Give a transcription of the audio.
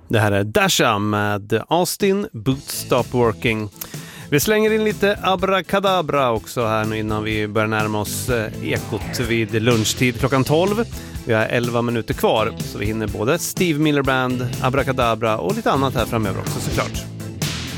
Det här är Dasha med Austin Boots Stop Working. Vi slänger in lite abracadabra också här nu innan vi börjar närma oss ekot vid lunchtid klockan 12. Vi har 11 minuter kvar så vi hinner både Steve Miller Band, abracadabra och lite annat här framöver också såklart.